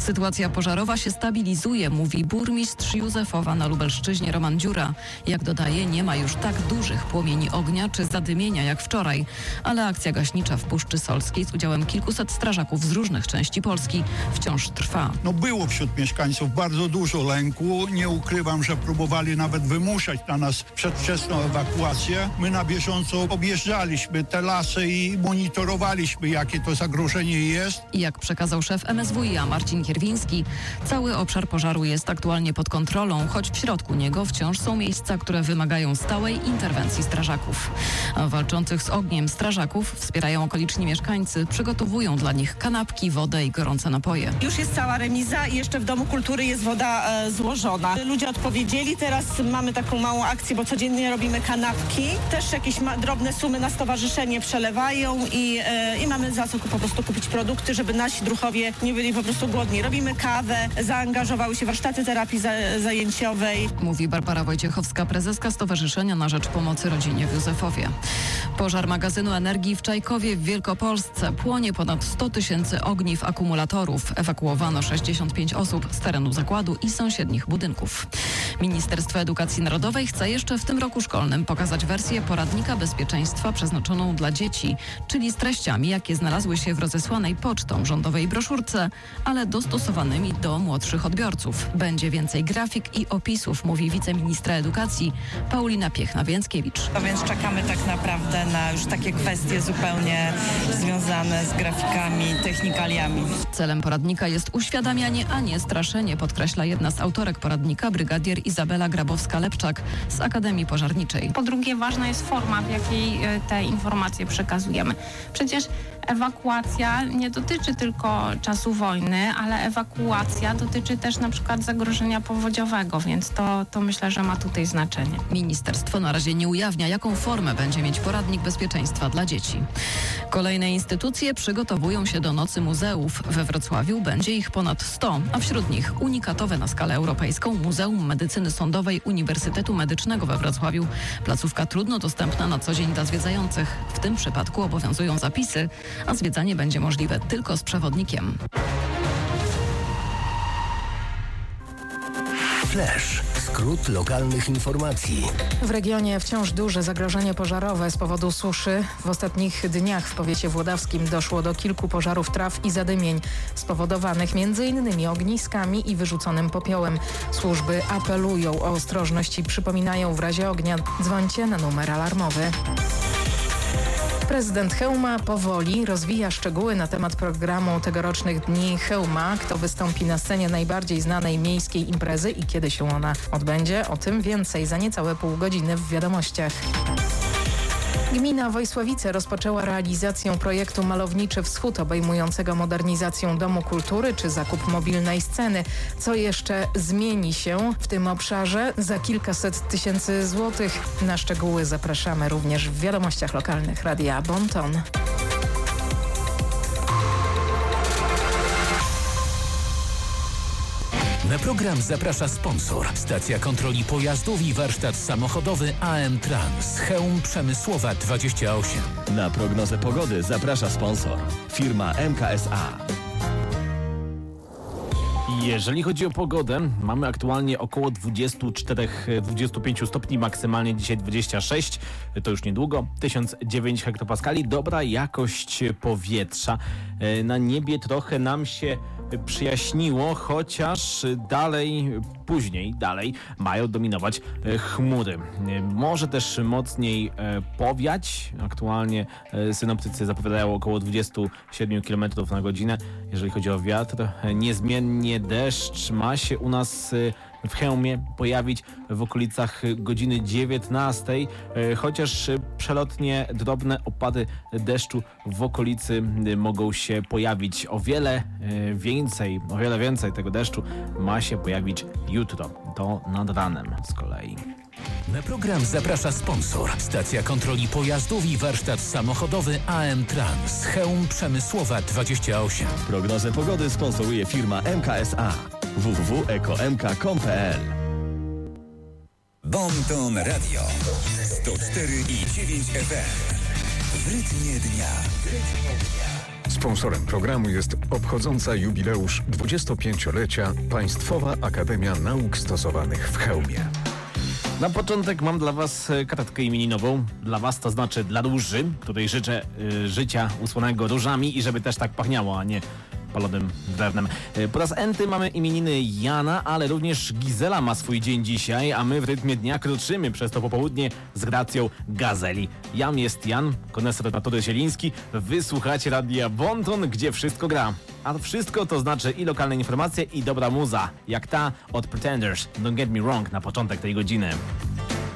Sytuacja pożarowa się stabilizuje, mówi burmistrz Józefowa na Lubelszczyźnie Roman Dziura. Jak dodaje, nie ma już tak dużych płomieni ognia czy zadymienia jak wczoraj, ale akcja gaśnicza w Puszczy Solskiej z udziałem kilkuset strażaków z różnych części Polski wciąż trwa. Było wśród mieszkańców bardzo dużo lęku. Nie ukrywam, że próbowali nawet wymuszać na nas przedwczesną ewakuację. My na bieżąco objeżdżaliśmy te lasy i monitorowaliśmy, jakie to zagrożenie jest. I jak przekazał szef MSWiA Marcin Kierwiński, cały obszar pożaru jest aktualnie pod kontrolą, choć w środku niego wciąż są miejsca, które wymagają stałej interwencji strażaków. A walczących z ogniem strażaków wspierają okoliczni mieszkańcy, przygotowują dla nich kanapki, wodę i gorące napoje. Już jest cała remiza i jeszcze w Domu Kultury jest woda złożona. Ludzie odpowiedzieli, teraz mamy taką małą akcję, bo codziennie robimy kanapki. Też jakieś drobne sumy na stowarzyszenie przelewają i mamy za co po prostu kupić produkty, żeby nasi druhowie nie byli po prostu głodni. Robimy kawę, zaangażowały się warsztaty terapii zajęciowej. Mówi Barbara Wojciechowska, prezeska Stowarzyszenia na Rzecz Pomocy Rodzinie w Józefowie. Pożar magazynu energii w Czajkowie w Wielkopolsce. Płonie ponad 100 tysięcy ogniw akumulatorów. Ewakuowano 65 osób z terenu zakładu i sąsiednich budynków. Ministerstwo Edukacji Narodowej chce jeszcze w tym roku szkolnym pokazać wersję poradnika bezpieczeństwa przeznaczoną dla dzieci, czyli z treściami, jakie znalazły się w rozesłanej pocztą rządowej broszurce, ale dostosowanymi do młodszych odbiorców. Będzie więcej grafik i opisów, mówi wiceministra edukacji Paulina Piechna-Więckiewicz. A więc czekamy tak naprawdę na już takie kwestie zupełnie związane z grafikami, technikaliami. Celem poradnika jest uświadamianie, a nie straszenie, podkreśla jedna z autorek poradnika, brygadier Izabela Grabowska-Lepczak z Akademii Pożarniczej. Po drugie, ważna jest forma, w jakiej te informacje przekazujemy. Przecież ewakuacja nie dotyczy tylko czasu wojny, ale ewakuacja dotyczy też na przykład zagrożenia powodziowego, więc to myślę, że ma tutaj znaczenie. Ministerstwo na razie nie ujawnia, jaką formę będzie mieć poradnik bezpieczeństwa dla dzieci. Kolejne instytucje przygotowują się do Nocy Muzeów. We Wrocławiu będzie ich ponad 100, a wśród nich unikatowe na skalę europejską Muzeum Medycyny Sądowej Uniwersytetu Medycznego we Wrocławiu. Placówka trudno dostępna na co dzień dla zwiedzających. W tym przypadku obowiązują zapisy, a zwiedzanie będzie możliwe tylko z przewodnikiem. Flash. Skrót lokalnych informacji. W regionie wciąż duże zagrożenie pożarowe z powodu suszy. W ostatnich dniach w powiecie włodawskim doszło do kilku pożarów traw i zadymień spowodowanych m.in. ogniskami i wyrzuconym popiołem. Służby apelują o ostrożność i przypominają, w razie ognia dzwońcie na numer alarmowy. Prezydent Chełma powoli rozwija szczegóły na temat programu tegorocznych Dni Chełma. Kto wystąpi na scenie najbardziej znanej miejskiej imprezy i kiedy się ona odbędzie? O tym więcej za niecałe pół godziny w Wiadomościach. Gmina Wojsławice rozpoczęła realizację projektu Malowniczy Wschód obejmującego modernizację Domu Kultury czy zakup mobilnej sceny. Co jeszcze zmieni się w tym obszarze? Za kilkaset tysięcy złotych. Na szczegóły zapraszamy również w Wiadomościach Lokalnych Radia Bon Ton. Na program zaprasza sponsor. Stacja kontroli pojazdów i warsztat samochodowy AM Trans. Chełm Przemysłowa 28. Na prognozę pogody zaprasza sponsor. Firma MKSA. Jeżeli chodzi o pogodę, mamy aktualnie około 24-25 stopni, maksymalnie dzisiaj 26, to już niedługo, 1009 hektopaskali, dobra jakość powietrza. Na niebie trochę nam się przyjaśniło, chociaż później mają dominować chmury. Może też mocniej powiać. Aktualnie synoptycy zapowiadają około 27 km na godzinę. Jeżeli chodzi o wiatr, niezmiennie deszcz ma się u nas w Chełmie pojawić w okolicach godziny 19, chociaż przelotnie drobne opady deszczu w okolicy mogą się pojawić. O wiele więcej tego deszczu ma się pojawić jutro, to nad ranem z kolei. Na program zaprasza sponsor. Stacja kontroli pojazdów i warsztat samochodowy AM Trans. Chełm Przemysłowa 28. Prognozę pogody sponsoruje firma MKSA. www.ekomk.pl. Bon Ton Radio 104,9 FM. W rytmie dnia. Sponsorem programu jest obchodząca jubileusz 25-lecia Państwowa Akademia Nauk Stosowanych w Chełmie. Na początek mam dla Was kartkę imieninową. Dla Was to znaczy dla róży, której życzę życia usłonego różami i żeby też tak pachniało, a nie palonym drewnem. Po raz enty mamy imieniny Jana, ale również Gizela ma swój dzień dzisiaj, a my w rytmie dnia kroczymy przez to popołudnie z gracją gazeli. Jam jest Jan, koneser natury zieliński. Wysłuchacie Radia Bonton, gdzie wszystko gra. A wszystko to znaczy i lokalne informacje, i dobra muza, jak ta od Pretenders. Don't get me wrong na początek tej godziny.